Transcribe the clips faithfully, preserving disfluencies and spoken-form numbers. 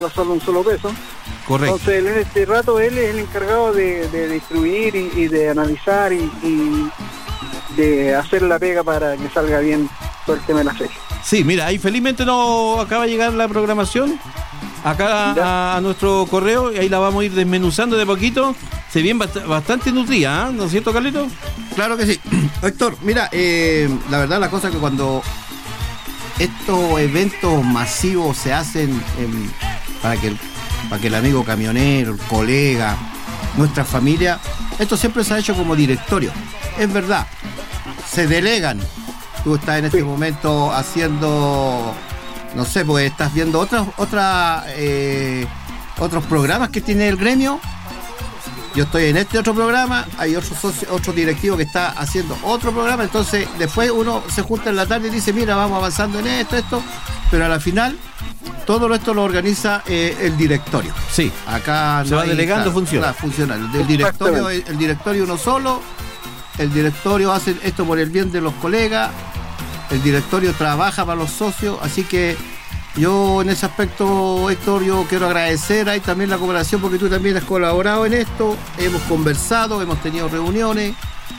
solo un solo peso. Correcto. Entonces, en este rato él es el encargado de, de distribuir y, y de analizar y, y de hacer la pega para que salga bien todo el tema de la feria. Sí, mira, ahí felizmente no acaba de llegar la programación acá a, a nuestro correo y ahí la vamos a ir desmenuzando de poquito. Se viene bast- bastante nutrida, ¿eh? ¿No es cierto, Carlito? Claro que sí. Héctor, mira, eh, la verdad la cosa es que cuando estos eventos masivos se hacen en, para que para que el amigo camionero, el colega, nuestra familia, esto siempre se ha hecho como directorio. Es verdad, se delegan. Tú estás en este sí. momento haciendo, no sé, pues estás viendo otras otras eh, otros programas que tiene el gremio. Yo estoy en este otro programa, hay otro socio, otro directivo que está haciendo otro programa, entonces después uno se junta en la tarde y dice, mira, vamos avanzando en esto, esto, pero a la final todo esto lo organiza eh, el directorio. Sí. Acá se no va hay, delegando, claro, funciona. Claro, funciona. El directorio, el directorio uno solo, el directorio hace esto por el bien de los colegas, el directorio trabaja para los socios, así que yo en ese aspecto, Héctor, yo quiero agradecer ahí también la cooperación porque tú también has colaborado en esto, hemos conversado, hemos tenido reuniones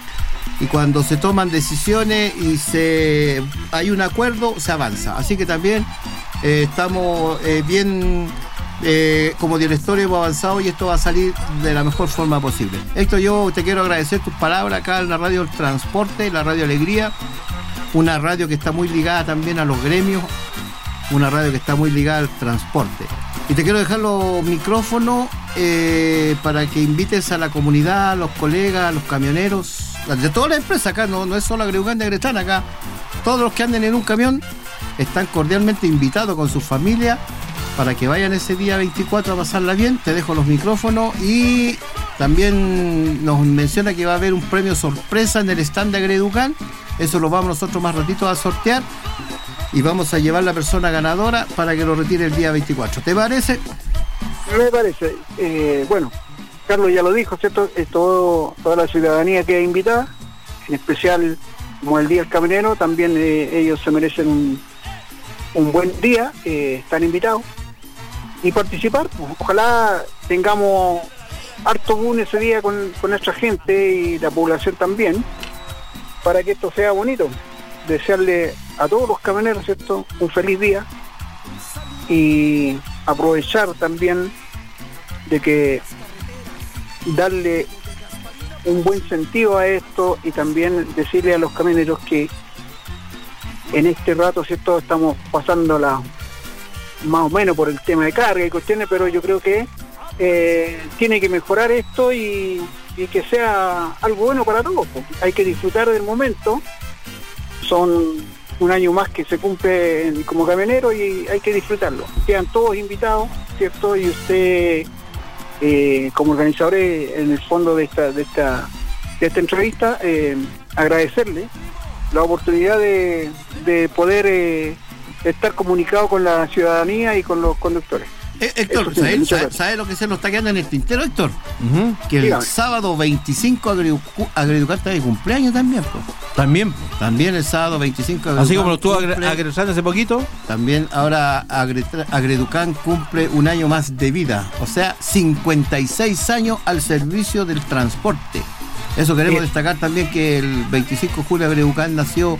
y cuando se toman decisiones y se hay un acuerdo, se avanza. Así que también eh, estamos eh, bien, eh, como directorio hemos avanzado y esto va a salir de la mejor forma posible. Héctor, yo te quiero agradecer tus palabras acá en la radio del transporte, la radio Alegría, una radio que está muy ligada también a los gremios, una radio que está muy ligada al transporte. Y te quiero dejar los micrófonos eh, para que invites a la comunidad, a los colegas, a los camioneros, de todas las empresas acá, no, no es solo Agredukán de Agrestán, acá todos los que anden en un camión están cordialmente invitados con sus familias para que vayan ese día veinticuatro a pasarla bien. Te dejo los micrófonos y también nos menciona que va a haber un premio sorpresa en el stand de Agredukán. Eso lo vamos nosotros más ratito a sortear y vamos a llevar la persona ganadora para que lo retire el día veinticuatro. ¿Te parece? Me parece. Eh, bueno, Carlos ya lo dijo, ¿cierto? Eh, todo, toda la ciudadanía queda invitada, en especial como el Día del Camionero, también eh, ellos se merecen un, un buen día, eh, están invitados y participar. Ojalá tengamos harto boom ese día con, con nuestra gente y la población también, para que esto sea bonito. Desearle a todos los camioneros, ¿cierto?, un feliz día y aprovechar también de que darle un buen sentido a esto y también decirle a los camioneros que en este rato, ¿cierto?, estamos pasándola más o menos por el tema de carga y cuestiones, pero yo creo que eh, tiene que mejorar esto y, y que sea algo bueno para todos. Hay que disfrutar del momento. Son un año más que se cumple como camionero y hay que disfrutarlo. Quedan todos invitados, ¿cierto? Y usted, eh, como organizadores, en el fondo de esta de esta, de esta entrevista, eh, agradecerle la oportunidad de, de poder eh, estar comunicado con la ciudadanía y con los conductores. Eh, Héctor, ¿sabes sabe, sabe lo que se nos está quedando en el tintero, Héctor? Uh-huh. Que el Dígame. sábado veinticinco Agredukán está de cumpleaños también, pues. También. También el sábado veinticinco Agredukán. Así como lo estuvo cumple, agresando hace poquito. También ahora Agre- Agredukán cumple un año más de vida. O sea, cincuenta y seis años al servicio del transporte. Eso queremos Bien. destacar también, que el veinticinco de julio Agredukán nació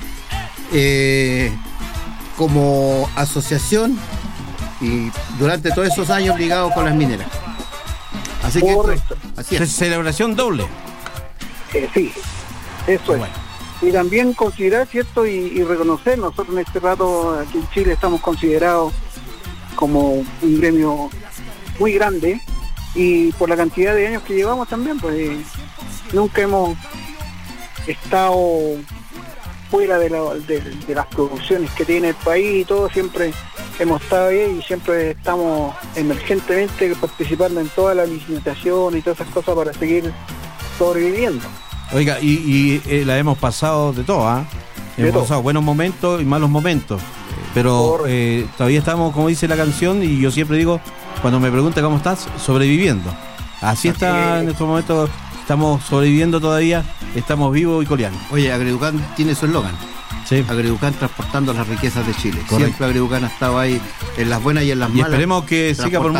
eh, como asociación y durante todos esos años ligado con las mineras. Así que Correcto. así Ce- es. Celebración doble. Eh, sí, eso Bueno. es. Y también considerar, ¿cierto? Y, y reconocer, nosotros en este rato aquí en Chile estamos considerados como un gremio muy grande y por la cantidad de años que llevamos también, pues eh, nunca hemos estado fuera de, la, de, de las producciones que tiene el país y todo, siempre hemos estado ahí y siempre estamos emergentemente participando en toda la licitación y todas esas cosas para seguir sobreviviendo. Oiga, y, y eh, la hemos pasado de todo, ¿ah? De Hemos todo. pasado buenos momentos y malos momentos. Pero Correcto. eh, todavía estamos, como dice la canción, y yo siempre digo, cuando me preguntan cómo estás, sobreviviendo. Así está es. en estos momentos, estamos sobreviviendo todavía, estamos vivos y coleando. Oye, Agredukán tiene su eslogan. Sí. Agriducan transportando las riquezas de Chile. Correcto. Siempre Agriducan ha estado ahí en las buenas y en las Y malas. esperemos que siga por